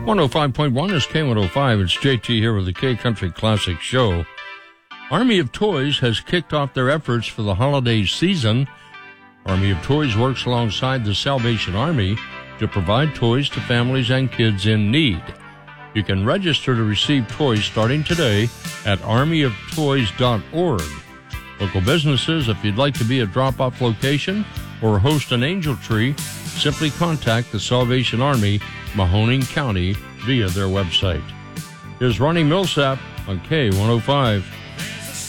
105.1 is K105. It's JT here with the K Country Classic Show. Army of Toys has kicked off their efforts for the holiday season. Army of Toys works alongside the Salvation Army to provide toys to families and kids in need. You can register to receive toys starting today at armyoftoys.org. Local businesses, if you'd like to be a drop-off location or host an angel tree, simply contact the Salvation Army, Mahoning County, via their website. Here's Ronnie Millsap on K105.